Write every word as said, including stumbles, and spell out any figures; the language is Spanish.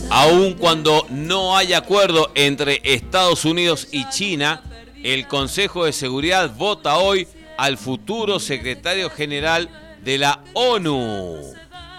Aun cuando no hay acuerdo entre Estados Unidos y China, el Consejo de Seguridad vota hoy al futuro secretario general de la ONU.